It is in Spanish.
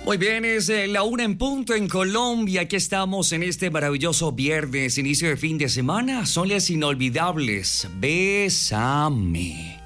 Muy bien, es la 1 en punto en Colombia. Aquí estamos en este maravilloso viernes, inicio de fin de semana. Son las inolvidables. Bésame.